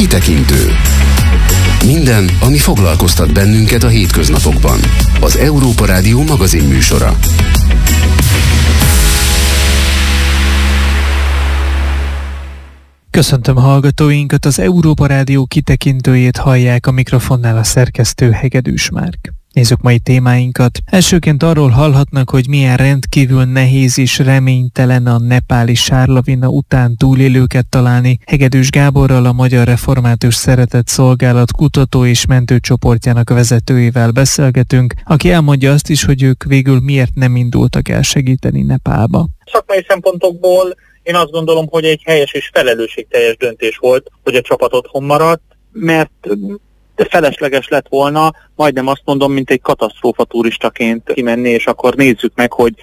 Kitekintő. Minden, ami foglalkoztat bennünket a hétköznapokban. Az Európa Rádió magazinműsora. Köszöntöm hallgatóinkat, az Európa Rádió kitekintőjét hallják, a mikrofonnál a szerkesztő Hegedűs Márk. Nézzük mai témáinkat. Elsőként arról hallhatnak, hogy milyen rendkívül nehéz és reménytelen a nepáli sárlavina után túlélőket találni. Hegedűs Gáborral, a Magyar Református Szeretett Szolgálat kutató és mentőcsoportjának vezetőjével beszélgetünk, aki elmondja azt is, hogy ők végül miért nem indultak el segíteni Nepálba. Szakmai szempontokból én azt gondolom, hogy egy helyes és felelősségteljes döntés volt, hogy a csapat otthon maradt, mert felesleges lett volna, majdnem azt mondom, mint egy katasztrófa turistaként kimenni, és akkor nézzük meg, hogy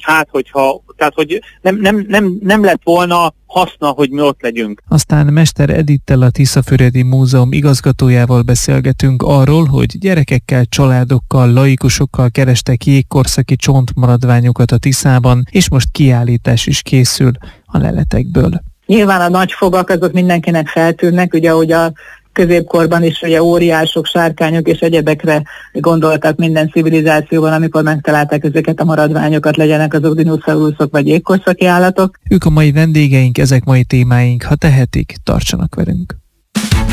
nem lett volna haszna, hogy mi ott legyünk. Aztán Mester Edittel, a Tiszafüredi Múzeum igazgatójával beszélgetünk arról, hogy gyerekekkel, családokkal, laikusokkal kerestek jégkorszaki csontmaradványokat a Tiszában, és most kiállítás is készül a leletekből. Nyilván a nagy fogak azok mindenkinek feltűnnek, ugye ahogy a középkorban is ugye óriások, sárkányok és egyebekre gondoltak minden civilizációban, amikor megtalálták ezeket a maradványokat, legyenek azok dinoszauruszok vagy jégkorszaki állatok. Ők a mai vendégeink, ezek mai témáink, ha tehetik, tartsanak velünk.